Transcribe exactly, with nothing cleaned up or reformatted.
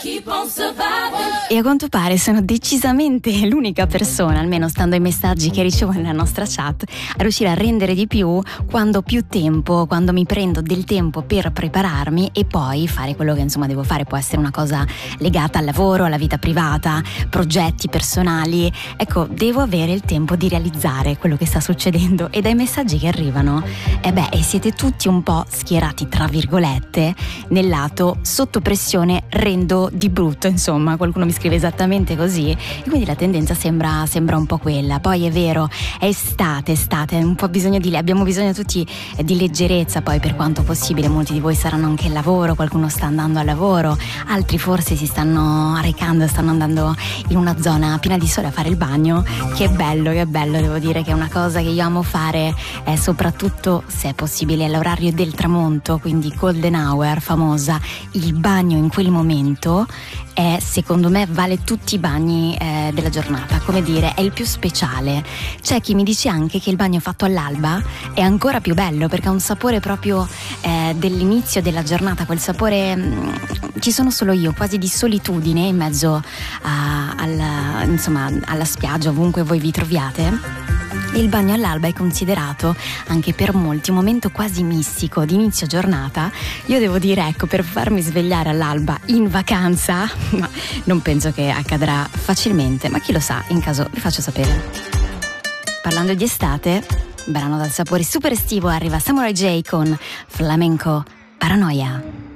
E a quanto pare sono decisamente l'unica persona, almeno stando ai messaggi che ricevo nella nostra chat, a riuscire a rendere di più quando ho più tempo, quando mi prendo del tempo per prepararmi e poi fare quello che insomma devo fare. Può essere una cosa legata al lavoro, alla vita privata, progetti personali. Ecco, devo avere il tempo di realizzare quello che sta succedendo, e dai messaggi che arrivano, e beh, e siete tutti un po' schierati tra virgolette nel lato sotto pressione, rendo di brutto, insomma, qualcuno mi scrive esattamente così, e quindi la tendenza sembra, sembra un po' quella. Poi è vero, è estate, estate, un po' bisogno di, abbiamo bisogno tutti di leggerezza, poi per quanto possibile. Molti di voi saranno anche al lavoro, qualcuno sta andando al lavoro, altri forse si stanno recando, stanno andando in una zona piena di sole a fare il bagno. Che bello, che bello, devo dire che è una cosa che io amo fare, eh, soprattutto se è possibile all'orario del tramonto, quindi golden hour famosa. Il bagno in quel momento è, secondo me, vale tutti i bagni eh, della giornata, come dire, è il più speciale. C'è chi mi dice anche che il bagno fatto all'alba è ancora più bello, perché ha un sapore proprio eh, dell'inizio della giornata, quel sapore mh, ci sono solo io, quasi di solitudine in mezzo a, alla, insomma, alla spiaggia, ovunque voi vi troviate. Il bagno all'alba è considerato anche per molti un momento quasi mistico di inizio giornata. Io devo dire, ecco, per farmi svegliare all'alba in vacanza, ma non penso che accadrà facilmente, ma chi lo sa, in caso vi faccio sapere. Parlando di estate, brano dal sapore super estivo, arriva Samurai J con Flamenco Paranoia.